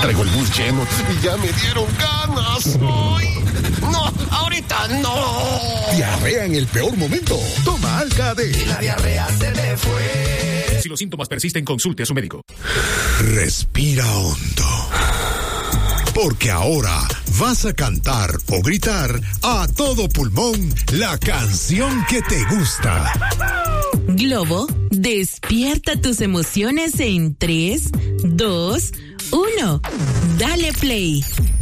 Traigo el bus lleno y ya me dieron ganas. ¡Ay! ¡No! ¡Ahorita no! Diarrea en el peor momento. Toma Alka-D. Y la diarrea se me fue. Si los síntomas persisten, consulte a su médico. Respira hondo. Porque ahora vas a cantar o gritar a todo pulmón la canción que te gusta. Globo, despierta tus emociones en 3, 2, 1. Dale play.